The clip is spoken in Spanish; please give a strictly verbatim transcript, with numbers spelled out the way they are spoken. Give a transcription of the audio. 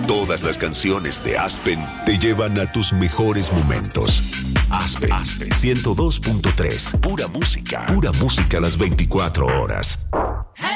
Todas las canciones de Aspen te llevan a tus mejores momentos. Aspen, Aspen ciento dos punto tres. Pura música. Pura música las veinticuatro horas.